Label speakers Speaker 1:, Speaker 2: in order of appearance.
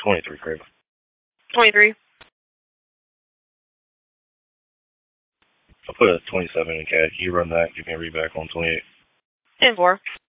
Speaker 1: 23, Crave.
Speaker 2: 23.
Speaker 1: I'll put a 27 in CAD. You run that, give me a read back on 28.
Speaker 2: 10-4.